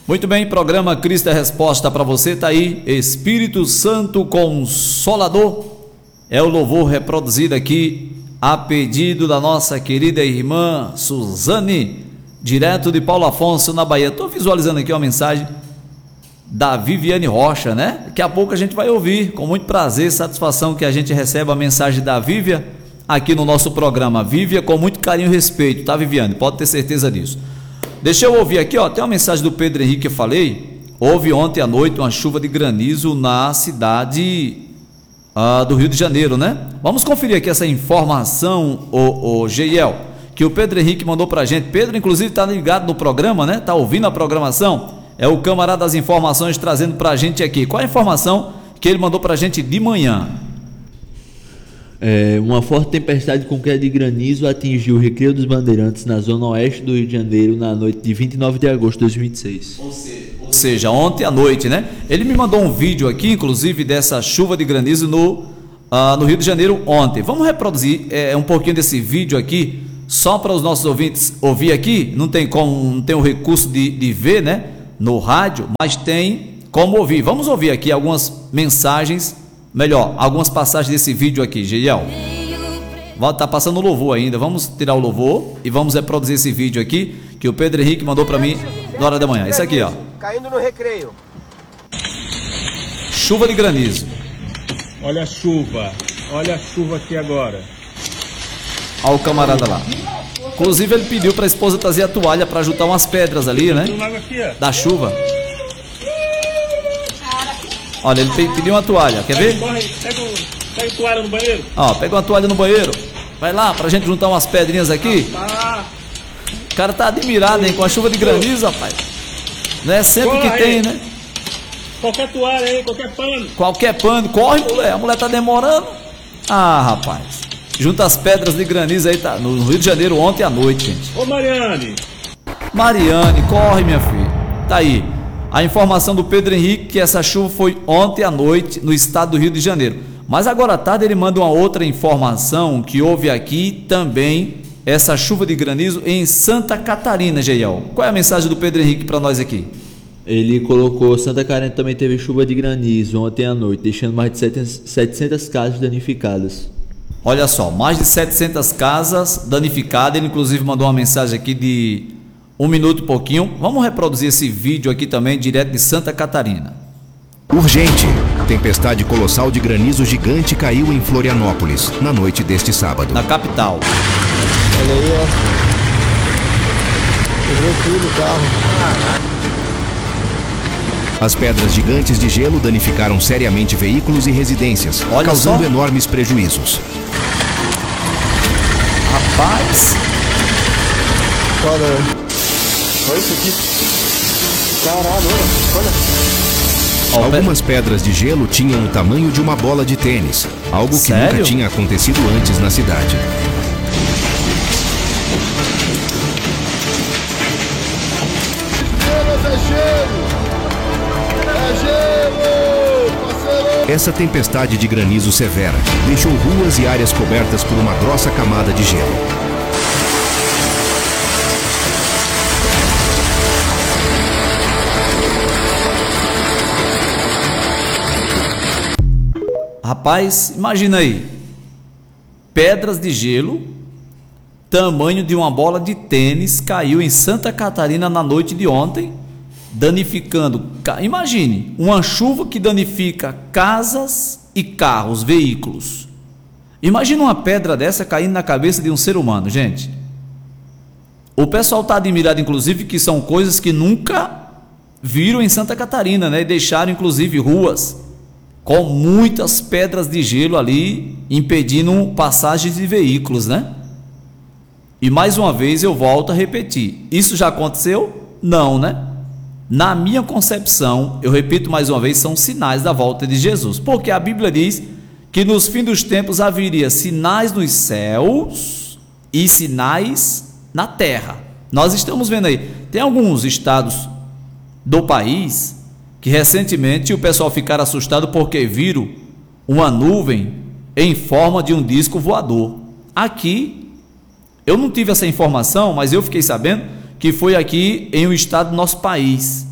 Muito bem, programa Cristo é Resposta para você, tá aí, Espírito Santo Consolador, é o louvor reproduzido aqui a pedido da nossa querida irmã Suzane, direto de Paulo Afonso, na Bahia. Estou visualizando aqui uma mensagem da Viviane Rocha, né? Daqui a pouco a gente vai ouvir, com muito prazer e satisfação que a gente recebe a mensagem da Vívia aqui no nosso programa. Vívia, com muito carinho e respeito, tá, Viviane? Pode ter certeza disso. Deixa eu ouvir aqui, ó, tem uma mensagem do Pedro Henrique que eu falei. Houve ontem à noite uma chuva de granizo na cidade do Rio de Janeiro, né? Vamos conferir aqui essa informação, o Geiel, que o Pedro Henrique mandou pra gente. Pedro, inclusive, tá ligado no programa, né? Tá ouvindo a programação? É o camarada das informações trazendo pra gente aqui. Qual a informação que ele mandou pra gente de manhã? Uma forte tempestade com queda de granizo atingiu o Recreio dos Bandeirantes na zona oeste do Rio de Janeiro na noite de 29 de agosto de 2026. Ou seja, ontem à noite, né? Ele me mandou um vídeo aqui, inclusive, dessa chuva de granizo no Rio de Janeiro ontem. Vamos reproduzir um pouquinho desse vídeo aqui, só para os nossos ouvintes ouvir aqui. Não tem o recurso de ver, né? No rádio, mas tem como ouvir. Vamos ouvir aqui algumas mensagens. Melhor, algumas passagens desse vídeo aqui, Geiel. Tá passando o louvor ainda. Vamos tirar o louvor e vamos reproduzir esse vídeo aqui que o Pedro Henrique mandou para mim na hora da manhã. Isso aqui, ó. Caindo no recreio. Chuva de granizo. Olha a chuva aqui agora. Olha o camarada lá. Inclusive ele pediu para a esposa trazer a toalha para juntar umas pedras ali, né? Da chuva. Olha, ele pediu uma toalha, quer ver? Pega toalha no banheiro. Ó, pega uma toalha no banheiro. Vai lá, pra gente juntar umas pedrinhas aqui. O cara tá admirado, hein, com a chuva de granizo, rapaz. Não é sempre que tem, né? Qualquer toalha aí, qualquer pano. Qualquer pano. Corre, mulher. A mulher tá demorando. Ah, rapaz. Junta as pedras de granizo aí, tá? No Rio de Janeiro ontem à noite, gente. Ô, Mariane. Mariane, corre, minha filha. Tá aí. A informação do Pedro Henrique que essa chuva foi ontem à noite no estado do Rio de Janeiro. Mas agora à tarde ele manda uma outra informação que houve aqui também essa chuva de granizo em Santa Catarina, Geiel. Qual é a mensagem do Pedro Henrique para nós aqui? Ele colocou: Santa Catarina também teve chuva de granizo ontem à noite, deixando mais de 700 casas danificadas. Olha só, mais de 700 casas danificadas. Ele inclusive mandou uma mensagem aqui de 1 minuto e pouquinho. Vamos reproduzir esse vídeo aqui também, direto de Santa Catarina. Urgente! Tempestade colossal de granizo gigante caiu em Florianópolis, na noite deste sábado. Na capital. Olha aí, ó. Quebrou tudo o carro. As pedras gigantes de gelo danificaram seriamente veículos e residências, causando enormes prejuízos. Rapaz! Olha isso aqui. Caralho, olha. Algumas pedras de gelo tinham o tamanho de uma bola de tênis, algo que nunca tinha acontecido antes na cidade. Essa tempestade de granizo severa deixou ruas e áreas cobertas por uma grossa camada de gelo. Rapaz, imagina aí, pedras de gelo, tamanho de uma bola de tênis, caiu em Santa Catarina na noite de ontem, danificando, imagine, uma chuva que danifica casas e carros, veículos. Imagina uma pedra dessa caindo na cabeça de um ser humano, gente. O pessoal está admirado, inclusive, que são coisas que nunca viram em Santa Catarina, né? E deixaram, inclusive, ruas com muitas pedras de gelo ali, impedindo passagens de veículos, né? E mais uma vez eu volto a repetir, isso já aconteceu? Não, né? Na minha concepção, eu repito mais uma vez, são sinais da volta de Jesus, porque a Bíblia diz que nos fins dos tempos haveria sinais nos céus e sinais na terra. Nós estamos vendo aí, tem alguns estados do país que recentemente o pessoal ficaram assustado porque viram uma nuvem em forma de um disco voador. Aqui, eu não tive essa informação, mas eu fiquei sabendo que foi aqui em um estado do nosso país.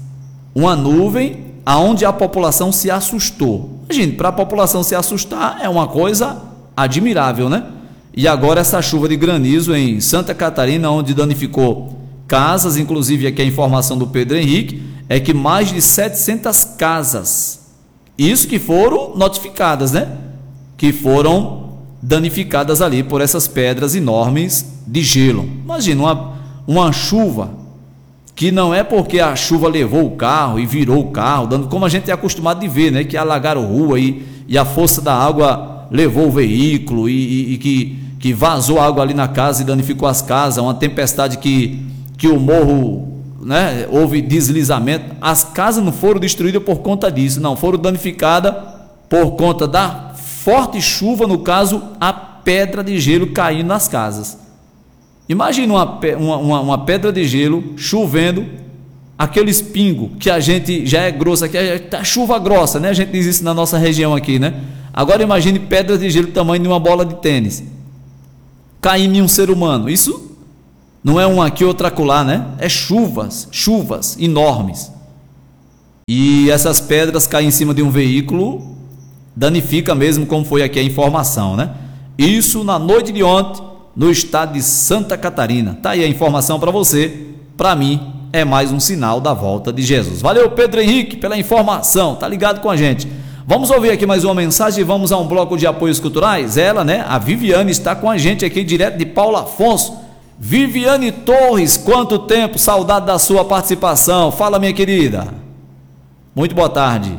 uma nuvem aonde a população se assustou. Imagina, para a população se assustar é uma coisa admirável, né? E agora essa chuva de granizo em Santa Catarina, onde danificou casas, inclusive aqui a informação do Pedro Henrique, é que mais de 700 casas, isso que foram notificadas, né? Que foram danificadas ali por essas pedras enormes de gelo. Imagina uma chuva que não é porque a chuva levou o carro e virou o carro, dando, como a gente é acostumado de ver, né? Que alagaram rua e a força da água levou o veículo e que vazou água ali na casa e danificou as casas, uma tempestade que o morro, né? Houve deslizamento. As casas não foram destruídas por conta disso, não, foram danificadas por conta da forte chuva, no caso, a pedra de gelo caindo nas casas. Imagina uma pedra de gelo chovendo, aquele espingo que a gente já é grosso aqui, tá chuva grossa, né? A gente diz isso na nossa região aqui, né? Agora imagine pedra de gelo do tamanho de uma bola de tênis caindo em um ser humano. Isso não é um aqui, outro acolá, né? É chuvas enormes. E essas pedras caem em cima de um veículo, danifica mesmo, como foi aqui a informação, né? Isso na noite de ontem, no estado de Santa Catarina. Tá aí a informação para você. Para mim, é mais um sinal da volta de Jesus. Valeu, Pedro Henrique, pela informação. Tá ligado com a gente. Vamos ouvir aqui mais uma mensagem e vamos a um bloco de apoios culturais. Ela, né, a Viviane, está com a gente aqui direto de Paulo Afonso. Viviane Torres, quanto tempo, saudade da sua participação. Fala, minha querida. Muito boa tarde.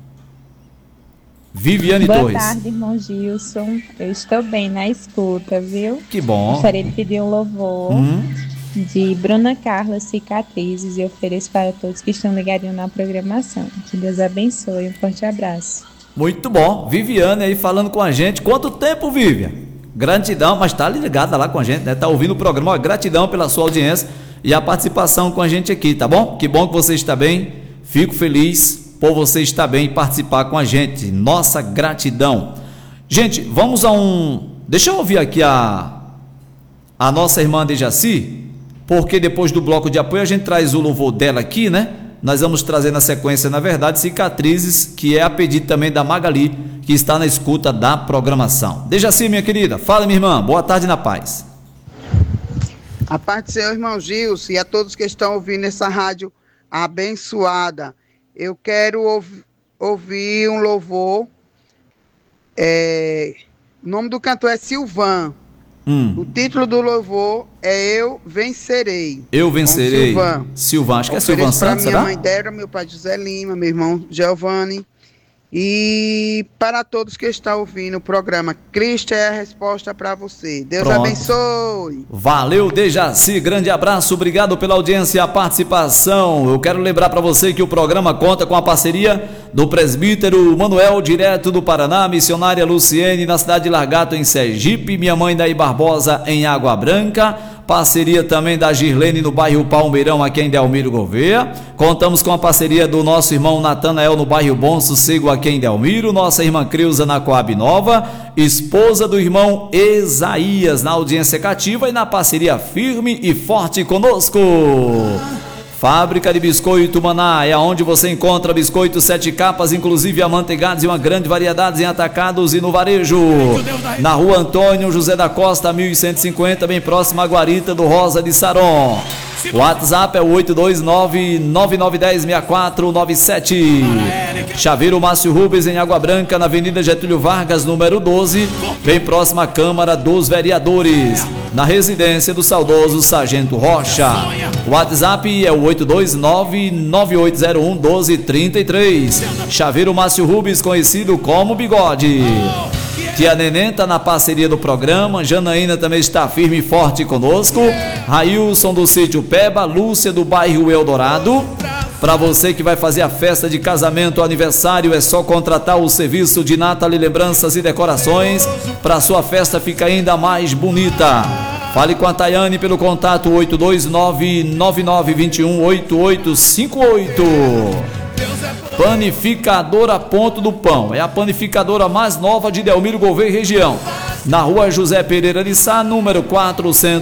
Viviane Torres. Boa tarde, irmão Gilson. Eu estou bem na escuta, viu? Que bom. Gostaria de pedir um louvor de Bruna Carla Cicatrizes e ofereço para todos que estão ligadinhos na programação. Que Deus abençoe. Um forte abraço. Muito bom. Viviane aí falando com a gente. Quanto tempo, Vivian? Gratidão, mas está ligada lá com a gente, né? Está ouvindo o programa. Ó, gratidão pela sua audiência e a participação com a gente aqui, tá bom? Que bom que você está bem. Fico feliz por você estar bem e participar com a gente. Nossa gratidão. Gente, vamos a deixa eu ouvir aqui a nossa irmã Dejaci, porque depois do bloco de apoio a gente traz o louvor dela aqui, né? Nós vamos trazer na sequência, na verdade, Cicatrizes, que é a pedido também da Magali, que está na escuta da programação. Dejaci, minha querida, fala, minha irmã, boa tarde na paz. A paz do Senhor, irmão Gilson, e a todos que estão ouvindo essa rádio abençoada. Eu quero ouvir um louvor. O nome do cantor é Silvan. O título do louvor é Eu Vencerei. Eu Vencerei. Silvan, acho que é Silvan Santos, será? Para minha mãe Débora, meu pai José Lima, meu irmão Giovanni. E para todos que estão ouvindo o programa, Cristo é a resposta para você. Deus abençoe. Valeu, Dejaci, grande abraço, obrigado pela audiência e a participação. Eu quero lembrar para você que o programa conta com a parceria do presbítero Manuel, direto do Paraná, missionária Luciene, na cidade de Largato, em Sergipe, minha mãe Daí Barbosa, em Água Branca. Parceria também da Girlene no bairro Palmeirão, aqui em Delmiro Gouveia. Contamos com a parceria do nosso irmão Natanael no bairro Bom Sossego, aqui em Delmiro. Nossa irmã Creuza na Coab Nova, esposa do irmão Esaías na audiência cativa e na parceria firme e forte conosco. Fábrica de Biscoito Maná é onde você encontra biscoitos 7 capas, inclusive amanteigados e uma grande variedade em atacados e no varejo. Na rua Antônio José da Costa, 1150, bem próximo à guarita do Rosa de Saron. O WhatsApp é o 82999106497. Chaveiro Márcio Rubens, em Água Branca, na Avenida Getúlio Vargas, número 12, bem próximo à Câmara dos Vereadores, na residência do saudoso Sargento Rocha. O WhatsApp é o 82998011233. Chaveiro Márcio Rubens, conhecido como Bigode. Tia Neném está na parceria do programa, Janaína também está firme e forte conosco, Railson do Sítio Peba, Lúcia do bairro Eldorado. Para você que vai fazer a festa de casamento ou aniversário, é só contratar o serviço de Nathalie Lembranças e Decorações, para sua festa ficar ainda mais bonita. Fale com a Tayane pelo contato 82999218858. Panificadora Ponto do Pão, é a panificadora mais nova de Delmiro Gouveia região, na rua José Pereira de Sá, número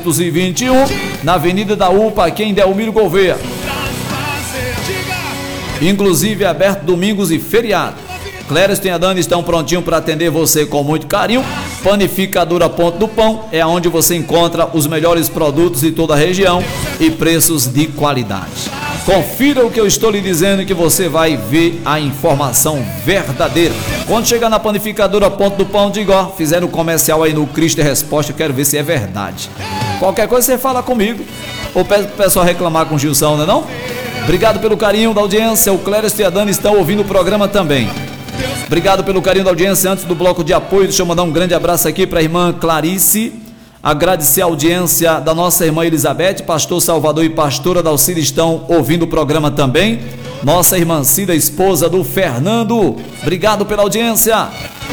421, na Avenida da UPA, aqui em Delmiro Gouveia. inclusive é aberto domingos e feriado. Clériston e a Dani estão prontinhos para atender você com muito carinho. Panificadora Ponto do Pão é onde você encontra os melhores produtos de toda a região e preços de qualidade. Confira o que eu estou lhe dizendo que você vai ver a informação verdadeira. Quando chegar na Panificadora Ponto do Pão, diga, ó, fizeram um comercial aí no Cristo e Resposta, eu quero ver se é verdade. Qualquer coisa você fala comigo, ou pede pro pessoal reclamar com o Gilson, não é não? Obrigado pelo carinho da audiência, o Clériston e a Dani estão ouvindo o programa também. Obrigado pelo carinho da audiência. Antes do bloco de apoio, deixa eu mandar um grande abraço aqui para a irmã Clarice, agradecer a audiência da nossa irmã Elizabeth, pastor Salvador e pastora Dalcida estão ouvindo o programa também. Nossa irmã Cida, esposa do Fernando, obrigado pela audiência.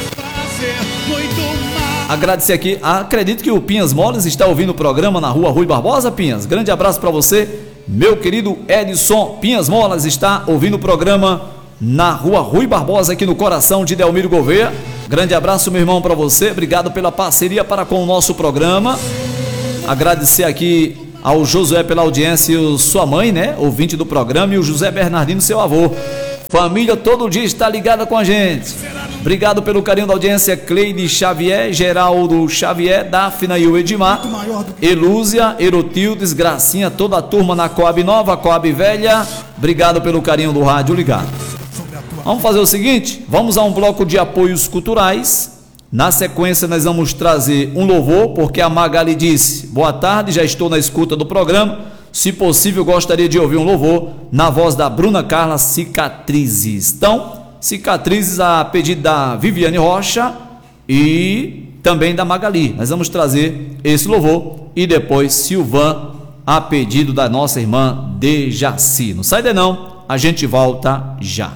Agradecer aqui, acredito que o Pinhas Moles está ouvindo o programa na rua Rui Barbosa. Pinhas, grande abraço para você. Meu querido Edson Pinhas Moles está ouvindo o programa na rua Rui Barbosa, aqui no coração de Delmiro Gouveia. Grande abraço, meu irmão, para você. Obrigado pela parceria para com o nosso programa. Agradecer aqui ao Josué pela audiência e sua mãe, né, ouvinte do programa, e o José Bernardino, seu avô. Família todo dia está ligada com a gente. Obrigado pelo carinho da audiência, Cleide Xavier, Geraldo Xavier, Dafna e o Edmar, Elúzia, Erotildes, Gracinha, toda a turma na Coab Nova, Coab Velha. Obrigado pelo carinho do rádio ligado. Vamos fazer o seguinte, vamos a um bloco de apoios culturais. Na sequência nós vamos trazer um louvor, porque a Magali disse, boa tarde, já estou na escuta do programa, se possível gostaria de ouvir um louvor na voz da Bruna Carla, Cicatrizes. Então, Cicatrizes a pedido da Viviane Rocha e também da Magali. Nós vamos trazer esse louvor e depois Silvan a pedido da nossa irmã Dejaci. Não sai daí não, a gente volta já.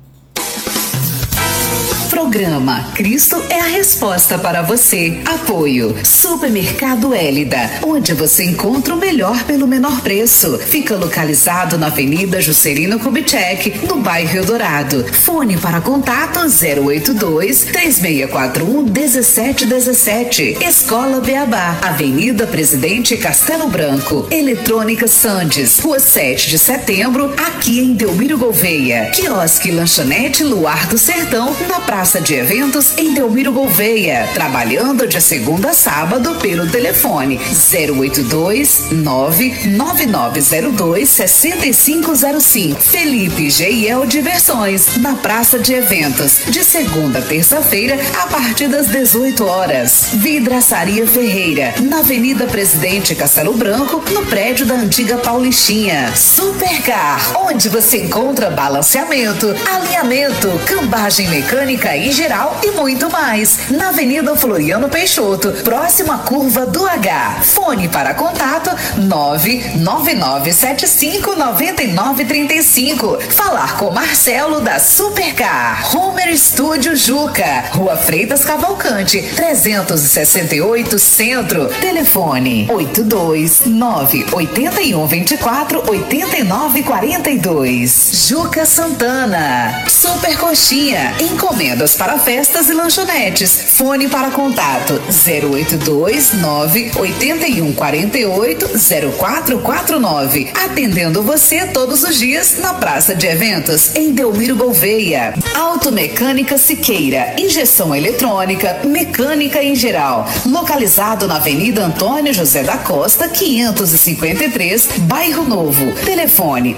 Programa Cristo é a resposta para você. Apoio Supermercado Hélida, onde você encontra o melhor pelo menor preço. Fica localizado na Avenida Juscelino Kubitschek, no bairro Eldorado. Fone para contato 082-3641-1717. Escola Beabá, Avenida Presidente Castelo Branco. Eletrônica Sandes, Rua 7 de Setembro, aqui em Delmiro Gouveia. Quiosque Lanchonete Luar do Sertão, na Praça de Eventos em Delmiro Gouveia, trabalhando de segunda a sábado pelo telefone 082-99902-6505. Felipe G&L Diversões, na Praça de Eventos, de segunda a terça-feira a partir das 18 horas. Vidraçaria Ferreira, na Avenida Presidente Castelo Branco, no prédio da antiga Paulistinha. Supercar, onde você encontra balanceamento, alinhamento, cambagem mecânica em geral e muito mais. Na Avenida Floriano Peixoto, próxima à curva do H. Fone para contato 999759935. Falar com Marcelo da Supercar. Homer Estúdio Juca, Rua Freitas Cavalcante, 368 Centro. Telefone 829-8124-8942. Juca Santana. Super Coxinha, encomendas para festas e lanchonetes. Fone para contato 082-98148-0449. Atendendo você todos os dias na Praça de Eventos em Delmiro Gouveia. Automecânica Siqueira, injeção eletrônica, mecânica em geral. Localizado na Avenida Antônio José da Costa, 553, Bairro Novo. Telefone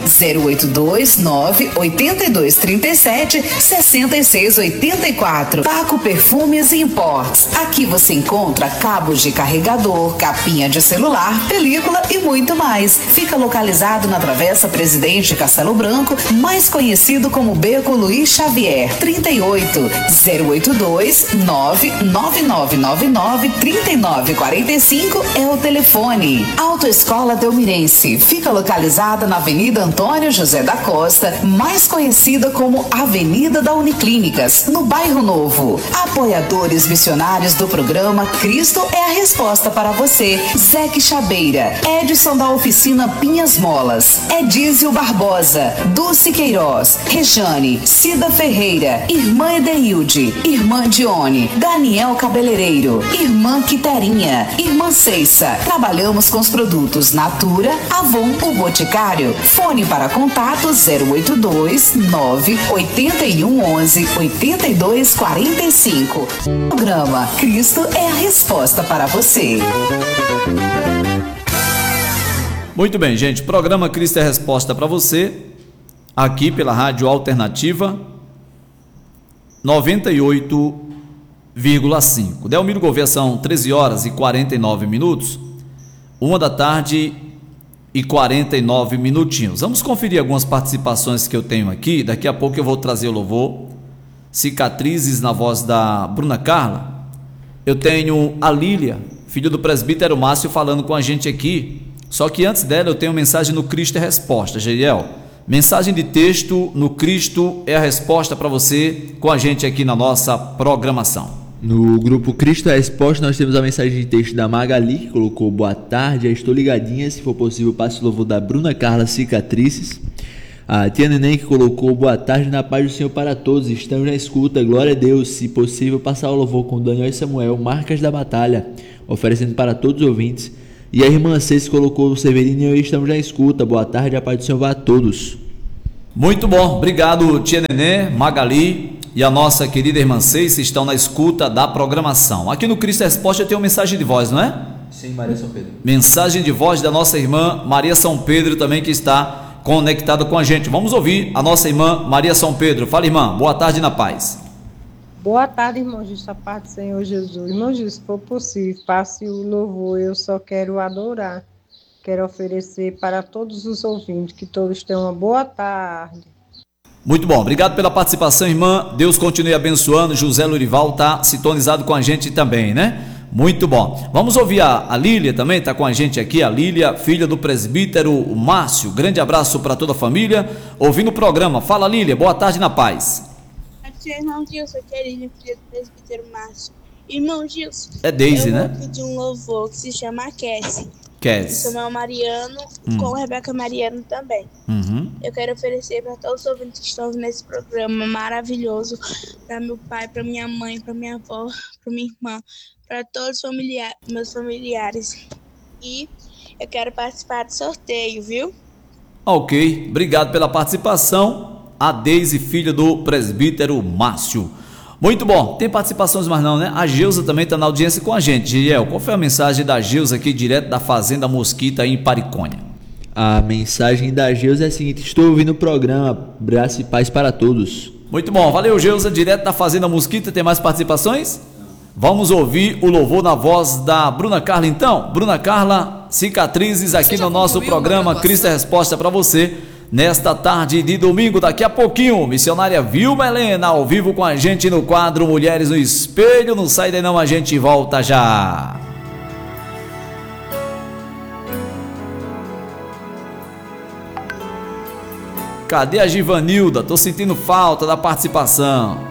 082-98237-6684. Paco Perfumes e Imports. Aqui você encontra cabos de carregador, capinha de celular, película e muito mais. Fica localizado na Travessa Presidente Castelo Branco, mais conhecido como Beco Luiz Xavier, 38 082-99999-3945 é o telefone. Autoescola Delmirense fica localizada na Avenida Antônio José da Costa, mais conhecida como Avenida da Uniclínicas, no bairro Bairro Novo. Apoiadores missionários do programa Cristo é a Resposta para você. Zeque Chabeira, Edson da Oficina Pinhas Molas, Edísio Barbosa, Dulce Queiroz, Rejane, Cida Ferreira, Irmã Edeilde, Irmã Dione, Daniel Cabeleireiro, Irmã Quiterinha, Irmã Ceissa. Trabalhamos com os produtos Natura, Avon, o Boticário. Fone para contato 082 981 11 82 45. Programa Cristo é a Resposta para você. Muito bem, gente. Programa Cristo é a Resposta para você, aqui pela Rádio Alternativa 98,5. Delmiro Gouveia, são 13 horas e 49 minutos, 1 da tarde e 49 minutinhos. Vamos conferir algumas participações que eu tenho aqui. Daqui a pouco eu vou trazer o louvor Cicatrizes na voz da Bruna Carla. Eu tenho a Lília, filho do presbítero Márcio, falando com a gente aqui. Só que antes dela eu tenho mensagem no Cristo é a Resposta. Geriel, mensagem de texto no Cristo é a Resposta para você com a gente aqui na nossa programação. No grupo Cristo é a Resposta nós temos a mensagem de texto da Magali, que colocou: boa tarde, já estou ligadinha, se for possível passe o louvor da Bruna Carla, Cicatrizes. A tia Neném, que colocou: boa tarde, na paz do Senhor para todos, estamos na escuta, glória a Deus, se possível passar o louvor com Daniel e Samuel, Marcas da Batalha, oferecendo para todos os ouvintes. E a irmã Cês colocou: o Severino e eu estamos na escuta, boa tarde, a paz do Senhor vá a todos. Muito bom, obrigado tia Nenê, Magali e a nossa querida irmã Cês estão na escuta da programação. Aqui no Cristo é a Resposta eu tenho mensagem de voz, não é? Sim, Maria São Pedro. Mensagem de voz da nossa irmã Maria São Pedro também, que está conectada com a gente. Vamos ouvir a nossa irmã Maria São Pedro. Fala, irmã, boa tarde na paz. Boa tarde, irmão Jesus, a paz do Senhor Jesus. Irmão Jesus, se for possível, passe o louvor, eu só quero adorar. Quero oferecer para todos os ouvintes, que todos tenham uma boa tarde. Muito bom, obrigado pela participação, irmã. Deus continue abençoando. José Lurival está sintonizado com a gente também, né? Muito bom. Vamos ouvir a Lília também, está com a gente aqui. A Lília, filha do presbítero Márcio. Grande abraço para toda a família, ouvindo o programa. Fala, Lília, boa tarde na paz. Irmão Gilson, querido, filho do presbítero Márcio. Irmão Gilson, é Deise, eu né? vou pedir um louvor que se chama Cassie. Cassie. Samuel Mariano, com Rebeca Mariano também. Eu quero oferecer para todos os ouvintes que estão nesse programa maravilhoso, para meu pai, para minha mãe, para minha avó, para minha irmã, para todos os meus familiares. E eu quero participar do sorteio, viu? Ok, obrigado pela participação. A Deise, filha do presbítero Márcio. Muito bom, tem participações mais não, né? A Geusa também está na audiência com a gente. Giriel, qual foi a mensagem da Geusa aqui, direto da Fazenda Mosquita em Paricônia? A mensagem da Geusa é a seguinte: estou ouvindo o programa, abraço e paz para todos. Muito bom, valeu Geusa, direto da Fazenda Mosquita. Tem mais participações? Vamos ouvir o louvor na voz da Bruna Carla então. Bruna Carla, Cicatrizes aqui no nosso programa Cristo é a Resposta para você. Nesta tarde de domingo, daqui a pouquinho, missionária Vilma Helena ao vivo com a gente no quadro Mulheres no Espelho. Não sai daí não, a gente volta já. Cadê a Givanilda? Tô sentindo falta da participação.